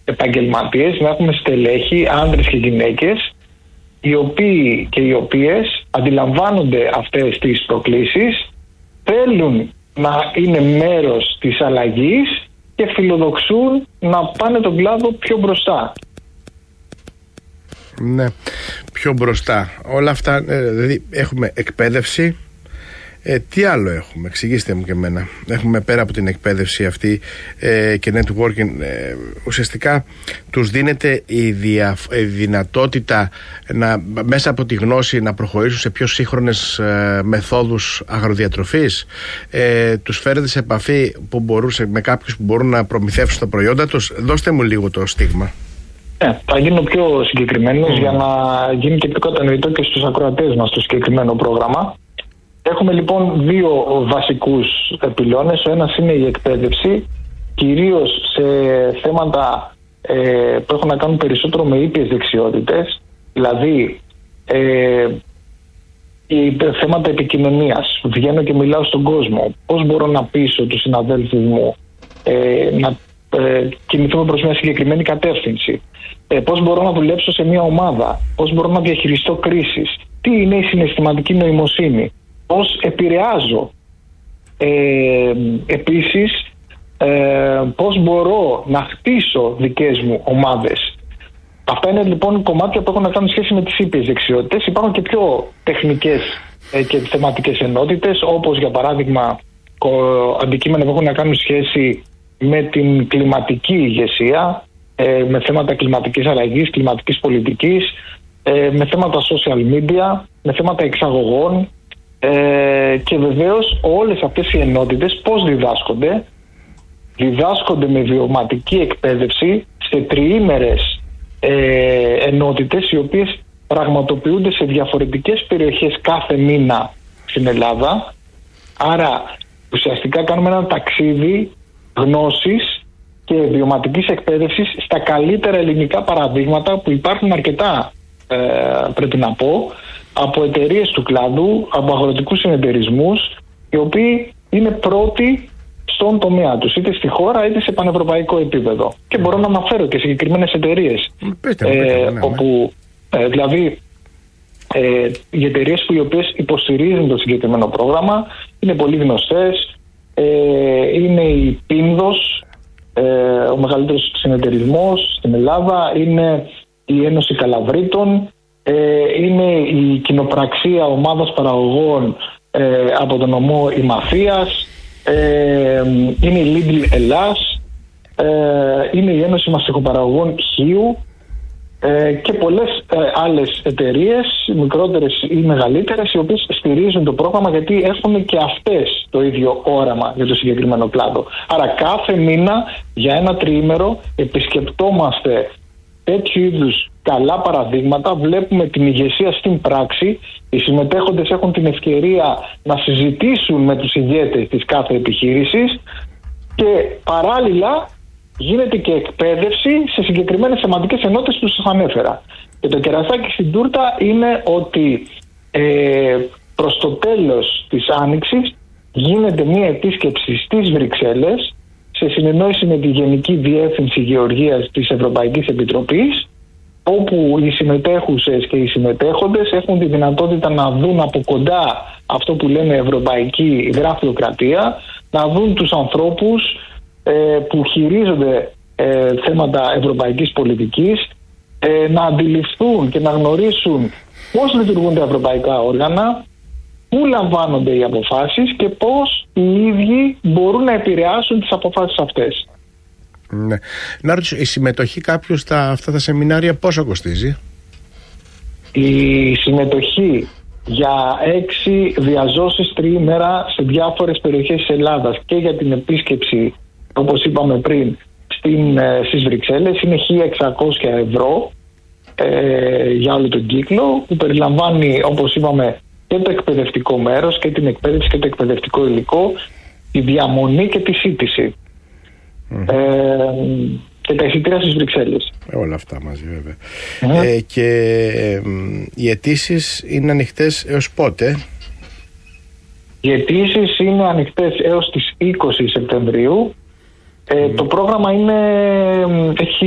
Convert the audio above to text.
επαγγελματίες, να έχουμε στελέχη, άνδρες και γυναίκες, οι οποίοι και οι οποίες αντιλαμβάνονται αυτές τις προκλήσεις, θέλουν να είναι μέρος της αλλαγής και φιλοδοξούν να πάνε τον κλάδο πιο μπροστά. Ναι, πιο μπροστά. Όλα αυτά, δηλαδή έχουμε εκπαίδευση. Τι άλλο έχουμε, εξηγήστε μου και εμένα. Έχουμε πέρα από την εκπαίδευση αυτή και networking, ουσιαστικά τους δίνεται η δυνατότητα μέσα από τη γνώση να προχωρήσουν σε πιο σύγχρονες μεθόδους αγροδιατροφής. Τους φέρετε σε επαφή με κάποιους που μπορούν να προμηθεύσουν τα προϊόντα τους. Δώστε μου λίγο το στίγμα. Θα γίνω πιο συγκεκριμένος για να γίνει και πιο κατανοητό και στους ακροατές μας το συγκεκριμένο πρόγραμμα. Έχουμε λοιπόν δύο βασικούς πυλώνες. Ο ένας είναι η εκπαίδευση, κυρίως σε θέματα που έχουν να κάνουν περισσότερο με ήπιες δεξιότητες, δηλαδή θέματα επικοινωνίας. Βγαίνω και μιλάω στον κόσμο. Πώς μπορώ να πείσω τους συναδέλφους μου να κινηθούμε προς μια συγκεκριμένη κατεύθυνση. Πώς μπορώ να δουλέψω σε μια ομάδα. Πώς μπορώ να διαχειριστώ κρίσεις. Τι είναι η συναισθηματική νοημοσύνη. Πώς επηρεάζω. Επίσης, πώς μπορώ να χτίσω δικές μου ομάδες. Αυτά είναι λοιπόν κομμάτια που έχουν να κάνουν σχέση με τις ήπιες δεξιότητες. Υπάρχουν και πιο τεχνικές και θεματικές ενότητες, όπως για παράδειγμα αντικείμενα που έχουν να κάνουν σχέση με την κλιματική ηγεσία, με θέματα κλιματικής αλλαγής, κλιματικής πολιτικής, με θέματα social media, με θέματα εξαγωγών. Και βεβαίως όλες αυτές οι ενότητες πώς διδάσκονται με βιωματική εκπαίδευση σε τριήμερες ενότητες, οι οποίες πραγματοποιούνται σε διαφορετικές περιοχές κάθε μήνα στην Ελλάδα. Άρα ουσιαστικά κάνουμε ένα ταξίδι γνώσης και βιωματικής εκπαίδευσης στα καλύτερα ελληνικά παραδείγματα, που υπάρχουν αρκετά, πρέπει να πω, από εταιρείες του κλάδου, από αγροτικούς συνεταιρισμούς, οι οποίοι είναι πρώτοι στον τομέα τους, είτε στη χώρα είτε σε πανευρωπαϊκό επίπεδο. Και μπορώ να αναφέρω και συγκεκριμένες εταιρείες, όπου δηλαδή οι εταιρείες οι οποίες υποστηρίζουν το συγκεκριμένο πρόγραμμα είναι πολύ γνωστές. Είναι η Πίνδος, ο μεγαλύτερος συνεταιρισμός στην Ελλάδα, είναι η Ένωση Καλαβρίτων, είναι η κοινοπραξία ομάδας παραγωγών από τον νομό η Μαφίας, είναι η Lidl Ελλάς, είναι η Ένωση Μαστιχοπαραγωγών Χίου και πολλές άλλες εταιρείες, μικρότερες ή μεγαλύτερες, οι οποίες στηρίζουν το πρόγραμμα γιατί έχουν και αυτές το ίδιο όραμα για το συγκεκριμένο κλάδο. Άρα κάθε μήνα για ένα τριήμερο επισκεπτόμαστε τέτοιου είδους καλά παραδείγματα, βλέπουμε την ηγεσία στην πράξη. Οι συμμετέχοντες έχουν την ευκαιρία να συζητήσουν με τους ηγέτες της κάθε επιχείρησης και παράλληλα γίνεται και εκπαίδευση σε συγκεκριμένες θεματικές ενότητες που σας ανέφερα. Και το κερασάκι στην τούρτα είναι ότι προς το τέλος της Άνοιξης γίνεται μια επίσκεψη στις Βρυξέλλες σε συνεννόηση με τη Γενική Διεύθυνση Γεωργίας της Ευρωπαϊκής Επιτροπής, όπου οι συμμετέχουσες και οι συμμετέχοντες έχουν τη δυνατότητα να δουν από κοντά αυτό που λέμε ευρωπαϊκή γραφειοκρατία, να δουν τους ανθρώπους που χειρίζονται θέματα ευρωπαϊκής πολιτικής, να αντιληφθούν και να γνωρίσουν πώς λειτουργούν τα ευρωπαϊκά όργανα, πού λαμβάνονται οι αποφάσεις και πώς οι ίδιοι μπορούν να επηρεάσουν τις αποφάσεις αυτές. Ναι. Να ρωτήσω, η συμμετοχή κάποιου στα αυτά τα σεμινάρια πόσο κοστίζει? Η συμμετοχή για 6 διαζώσεις τριήμερα σε διάφορες περιοχές της Ελλάδας και για την επίσκεψη, όπως είπαμε πριν, στις Βρυξέλλες είναι 1.600 ευρώ για όλο τον κύκλο, που περιλαμβάνει, όπως είπαμε, και το εκπαιδευτικό μέρος και την εκπαίδευση και το εκπαιδευτικό υλικό, τη διαμονή και τη σύντηση. Και τα εισιτήρια στις Βρυξέλλες. Όλα αυτά μαζί βέβαια. Και οι αιτήσεις είναι ανοιχτές έως πότε? Οι αιτήσεις είναι ανοιχτές έως τις 20 Σεπτεμβρίου. Το πρόγραμμα έχει